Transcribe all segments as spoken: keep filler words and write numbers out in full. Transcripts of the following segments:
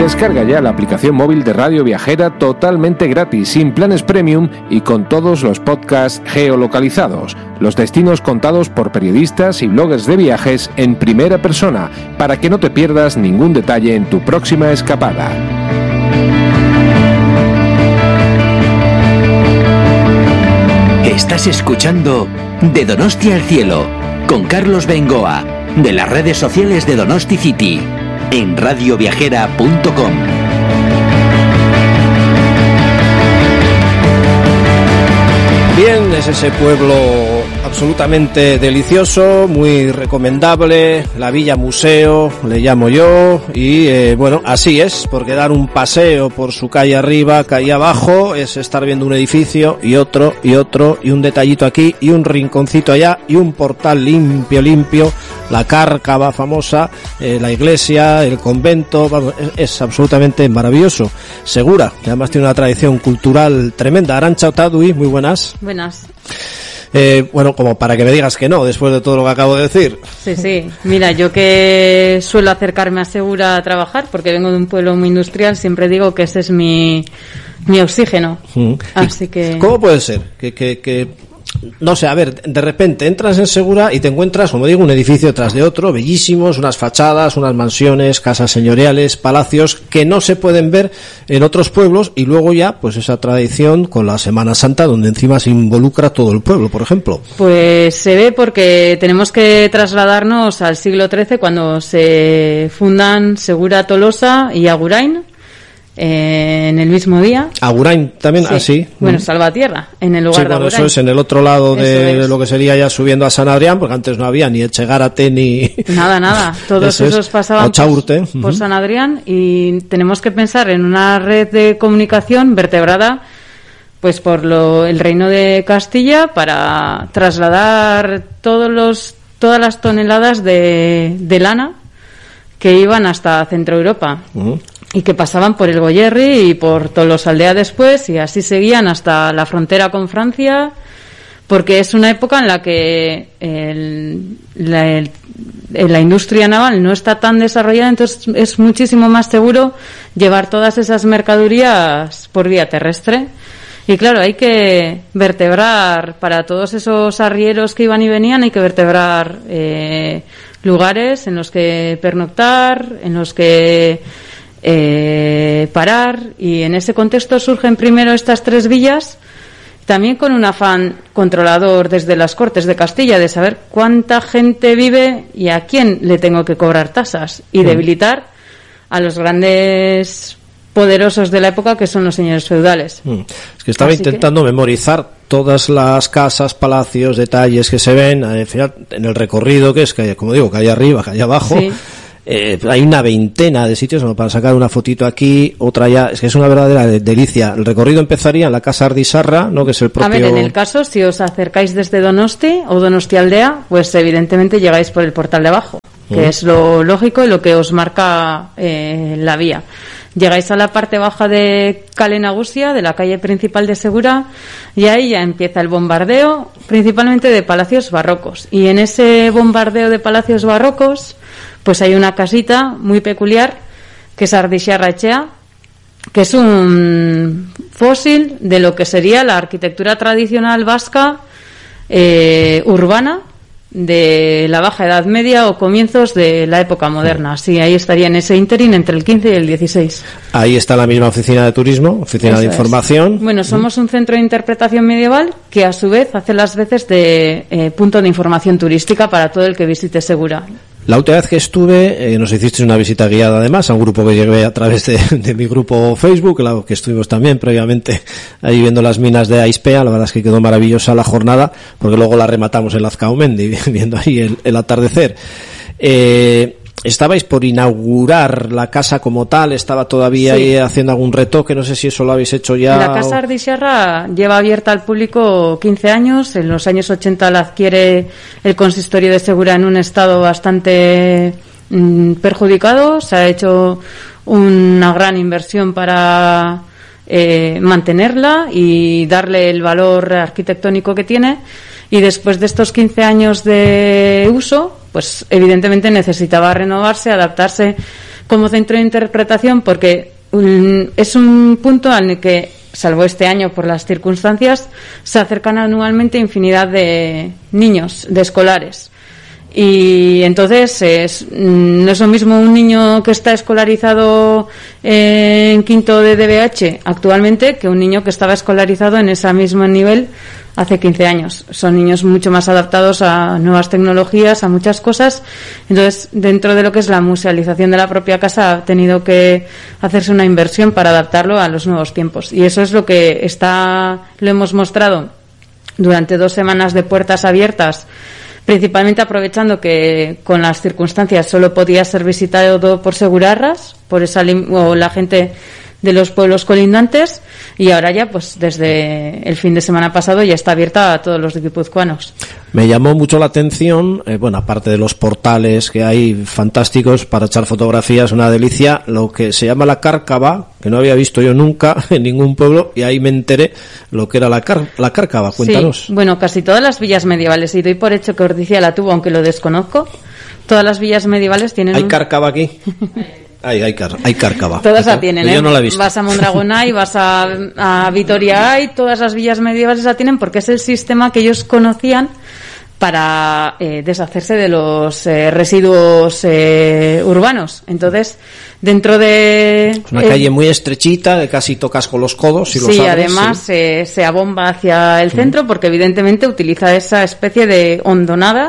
Descarga ya la aplicación móvil de Radio Viajera totalmente gratis, sin planes premium y con todos los podcasts geolocalizados, los destinos contados por periodistas y bloggers de viajes en primera persona, para que no te pierdas ningún detalle en tu próxima escapada. Estás escuchando De Donosti al Cielo, con Carlos Bengoa, de las redes sociales de Donosti City, en radio viajera punto com. Bien, es ese pueblo absolutamente delicioso, muy recomendable, la Villa Museo, le llamo yo, y eh, bueno, así es, porque dar un paseo por su calle arriba, calle abajo, es estar viendo un edificio y otro y otro, y un detallito aquí y un rinconcito allá y un portal limpio, limpio, la Cárcava famosa, eh, la iglesia, el convento, vamos, es, es absolutamente maravilloso. Segura, que además tiene una tradición cultural tremenda. Arantxa Otadui, muy buenas. Buenas. Eh, bueno, como para que me digas que no, después de todo lo que acabo de decir. Sí, sí. Mira, yo que suelo acercarme a Segura a trabajar, porque vengo de un pueblo muy industrial, siempre digo que ese es mi, mi oxígeno. Mm. Así que... ¿Cómo puede ser? Que, que, que, no sé, a ver, de repente entras en Segura y te encuentras, como digo, un edificio tras de otro, bellísimos, unas fachadas, unas mansiones, casas señoriales, palacios, que no se pueden ver en otros pueblos, y luego ya, pues esa tradición con la Semana Santa, donde encima se involucra todo el pueblo, por ejemplo. Pues se ve porque tenemos que trasladarnos al siglo trece, cuando se fundan Segura, Tolosa y Agurain, eh, en el mismo día. Agurain también, así. Sí. Ah, bueno, Salvatierra, en el lugar sí, de Agurain. Eso es en el otro lado de lo que sería ya subiendo a San Adrián, porque antes no había ni Echegárate ni... Nada, nada. Todos eso esos es. pasaban por, uh-huh. por San Adrián, y tenemos que pensar en una red de comunicación vertebrada pues por lo, el Reino de Castilla, para trasladar todos los todas las toneladas de, de lana que iban hasta Centro Europa. Uh-huh. Y que pasaban por el Goyerri y por Tolosaldea después, y así seguían hasta la frontera con Francia, porque es una época en la que el, la, el, la industria naval no está tan desarrollada, entonces es muchísimo más seguro llevar todas esas mercaderías por vía terrestre. Y claro, hay que vertebrar, para todos esos arrieros que iban y venían, hay que vertebrar eh, lugares en los que pernoctar, en los que Eh, parar, y en ese contexto surgen primero estas tres villas, también con un afán controlador desde las Cortes de Castilla de saber cuánta gente vive y a quién le tengo que cobrar tasas, y mm. debilitar a los grandes poderosos de la época, que son los señores feudales. Mm. Es que estaba Así intentando que... memorizar todas las casas, palacios, detalles que se ven al final, en el recorrido, que es que, como digo, calle arriba, calle abajo. Sí. Eh, hay una veintena de sitios para sacar una fotito aquí, otra allá. Es que es una verdadera delicia. El recorrido empezaría en la Casa Ardisarra, ¿no? Que es el propio... A ver, en el caso, si os acercáis desde Donosti o Donostialdea, pues evidentemente llegáis por el portal de abajo, que mm. es lo lógico y lo que os marca eh, la vía. Llegáis a la parte baja de Kale Nagusia, de la calle principal de Segura, y ahí ya empieza el bombardeo, principalmente de palacios barrocos. Y en ese bombardeo de palacios barrocos, pues hay una casita muy peculiar, que es Ardixarra Etxea, que es un fósil de lo que sería la arquitectura tradicional vasca eh, urbana de la Baja Edad Media o comienzos de la época moderna. Sí, ahí estaría en ese ínterin entre el quince y el dieciséis. Ahí está la misma oficina de turismo, oficina Eso de información. Es. Bueno, somos un centro de interpretación medieval que a su vez hace las veces de eh, punto de información turística para todo el que visite Segura. La última vez que estuve, eh, nos hicisteis una visita guiada además a un grupo que llevé a través de, de mi grupo Facebook, la que estuvimos también previamente ahí viendo las minas de Aispea. La verdad es que quedó maravillosa la jornada, porque luego la rematamos en Lazcaomendi, viendo ahí el, el atardecer. Eh, estabais por inaugurar la casa como tal, estaba todavía sí. ahí haciendo algún retoque, no sé si eso lo habéis hecho ya. La casa o... Ardixarra lleva abierta al público quince años, en los años ochenta la adquiere el consistorio de Segura en un estado bastante mmm, perjudicado, se ha hecho una gran inversión para eh, mantenerla y darle el valor arquitectónico que tiene, y después de estos quince años de uso, pues evidentemente necesitaba renovarse, adaptarse como centro de interpretación porque um, es un punto en el que, salvo este año por las circunstancias, se acercan anualmente infinidad de niños, de escolares. Y entonces es, no es lo mismo un niño que está escolarizado en quinto de D B H actualmente que un niño que estaba escolarizado en ese mismo nivel hace quince años. Son niños mucho más adaptados a nuevas tecnologías, a muchas cosas. Entonces, dentro de lo que es la musealización de la propia casa, ha tenido que hacerse una inversión para adaptarlo a los nuevos tiempos. Y eso es lo que está, lo hemos mostrado durante dos semanas de puertas abiertas, principalmente aprovechando que con las circunstancias solo podía ser visitado por Segurarras, por esa lim- o la gente de los pueblos colindantes, y ahora ya pues desde el fin de semana pasado ya está abierta a todos los guipuzcoanos. Me llamó mucho la atención, eh, bueno, aparte de los portales que hay fantásticos para echar fotografías, una delicia, lo que se llama la cárcava, que no había visto yo nunca en ningún pueblo, y ahí me enteré lo que era la, car- la cárcava. Cuéntanos. Sí, bueno, casi todas las villas medievales, y doy por hecho que Ordizia la tuvo, aunque lo desconozco, todas las villas medievales tienen... ¿Hay un... cárcava aquí? Hay, hay, car- hay cárcava. Todas la tienen, ¿eh? Yo no la he visto. Vas a Mondragón y vas a, a Vitoria y todas las villas medievales la tienen porque es el sistema que ellos conocían para eh, deshacerse de los eh, residuos eh, urbanos. Entonces, dentro de... Es una eh, calle muy estrechita, que casi tocas con los codos si sí, los abres. además Sí. eh, se abomba hacia el centro Mm. porque evidentemente utiliza esa especie de hondonada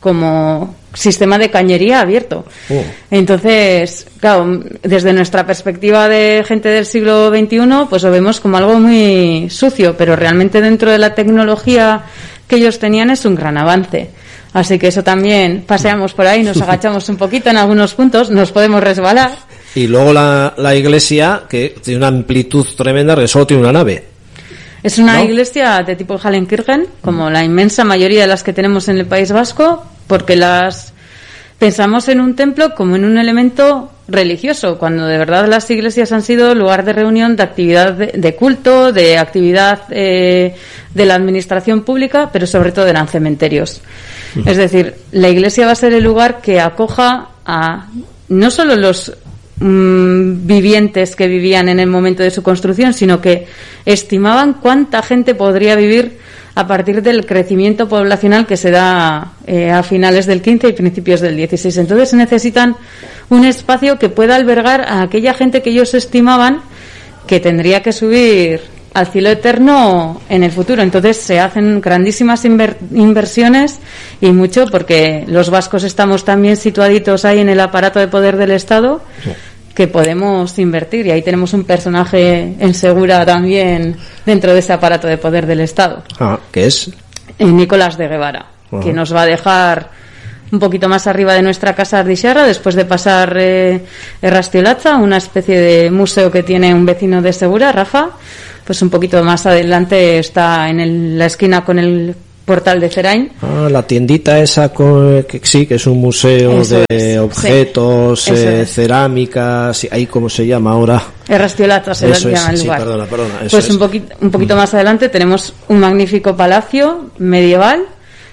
como sistema de cañería abierto. Oh. Entonces, claro, desde nuestra perspectiva de gente del siglo veintiuno, pues lo vemos como algo muy sucio, pero realmente dentro de la tecnología que ellos tenían es un gran avance. Así que eso también, paseamos por ahí, nos agachamos un poquito en algunos puntos, nos podemos resbalar. Y luego la, la iglesia, que tiene una amplitud tremenda, que solo tiene una nave. Es una ¿No? iglesia de tipo Hallenkirchen, como la inmensa mayoría de las que tenemos en el País Vasco, porque las pensamos en un templo como en un elemento religioso, cuando de verdad las iglesias han sido lugar de reunión, de actividad de, de culto, de actividad eh, de la administración pública, pero sobre todo eran cementerios. Uh-huh. Es decir, la iglesia va a ser el lugar que acoja a no solo los mmm, vivientes que vivían en el momento de su construcción, sino que estimaban cuánta gente podría vivir a partir del crecimiento poblacional que se da eh, a finales del quince y principios del dieciséis. Entonces necesitan un espacio que pueda albergar a aquella gente que ellos estimaban que tendría que subir al cielo eterno en el futuro. Entonces se hacen grandísimas inver- inversiones y mucho porque los vascos estamos también situaditos ahí en el aparato de poder del Estado, que podemos invertir, y ahí tenemos un personaje en Segura también dentro de ese aparato de poder del Estado. Ah, ¿qué es? Eh, Nicolás de Guevara, uh-huh. que nos va a dejar un poquito más arriba de nuestra casa Ardixarra, después de pasar eh, Errastiolatza, una especie de museo que tiene un vecino de Segura, Rafa. Pues un poquito más adelante está en el, la esquina con el portal de Cerain. Ah, la tiendita esa con, que sí, que es un museo eso de es, objetos, sí. eh, es. cerámicas, ahí cómo se llama ahora. Errastiolatza se eso llama es, el lugar. Sí, perdona, perdona, eso pues es. un poquito, un poquito mm. más adelante tenemos un magnífico palacio medieval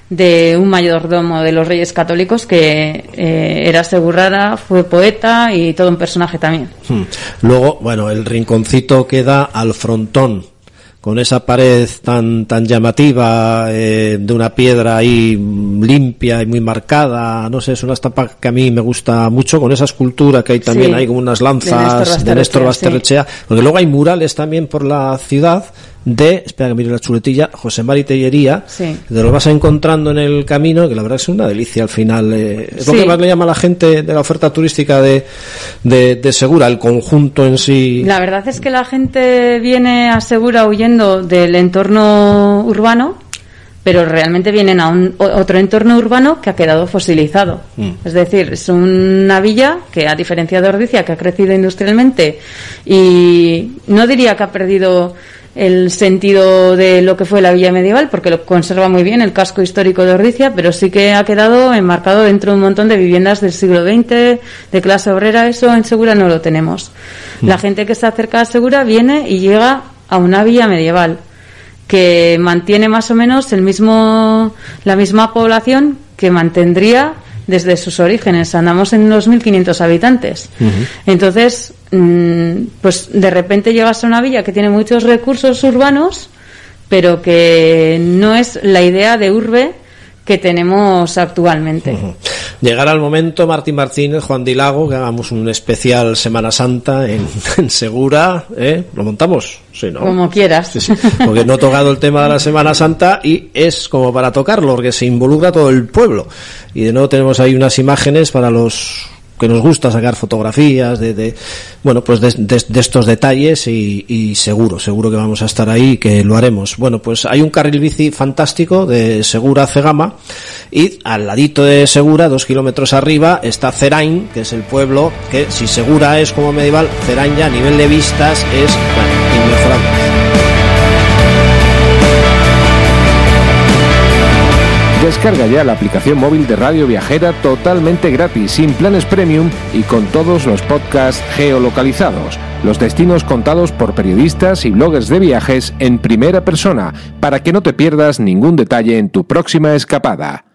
de un mayordomo de los Reyes Católicos que eh, era Segurrara, fue poeta y todo un personaje también. Hmm. Luego, bueno, el rinconcito que da al frontón, con esa pared tan tan llamativa, eh, de una piedra ahí limpia y muy marcada, no sé, es una estampa que a mí me gusta mucho, con esa escultura que hay también, sí, hay como unas lanzas de Néstor Basterrechea, sí. Porque luego hay murales también por la ciudad de, espera que mire la chuletilla, José Mari Tellería, sí. que te lo vas encontrando en el camino, que la verdad es una delicia al final, eh, es sí. lo que más le llama a la gente de la oferta turística de, de, de Segura, el conjunto en sí. La verdad es que la gente viene a Segura huyendo del entorno urbano, pero realmente vienen a un otro entorno urbano que ha quedado fosilizado. Mm. Es decir, es una villa que, a diferencia de Ordizia, que ha crecido industrialmente y no diría que ha perdido el sentido de lo que fue la villa medieval, porque lo conserva muy bien el casco histórico de Ordizia, pero sí que ha quedado enmarcado dentro de un montón de viviendas del siglo veinte, de clase obrera. Eso en Segura no lo tenemos. Mm. La gente que se acerca a Segura viene y llega a una villa medieval que mantiene más o menos el mismo la misma población que mantendría desde sus orígenes. Andamos en unos mil quinientos habitantes. Uh-huh. Entonces, pues de repente llegas a una villa que tiene muchos recursos urbanos, pero que no es la idea de urbe que tenemos actualmente. Uh-huh. Llegará el momento, Martín Martínez, Juan Dilago, que hagamos un especial Semana Santa en, en Segura, ¿eh? ¿Lo montamos? Sí, ¿no? Como quieras. Sí, sí. Porque no he tocado el tema de la Semana Santa y es como para tocarlo, porque se involucra todo el pueblo. Y de nuevo tenemos ahí unas imágenes para los que nos gusta sacar fotografías de, de bueno, pues de, de, de estos detalles y, y seguro, seguro que vamos a estar ahí y que lo haremos. Bueno, pues hay un carril bici fantástico de Segura a Cegama y al ladito de Segura, dos kilómetros arriba, está Cerain, que es el pueblo que, si Segura es como medieval, Cerain ya a nivel de vistas es, bueno, inmejorable. Descarga ya la aplicación móvil de Radio Viajera totalmente gratis, sin planes premium y con todos los podcasts geolocalizados, los destinos contados por periodistas y bloggers de viajes en primera persona, para que no te pierdas ningún detalle en tu próxima escapada.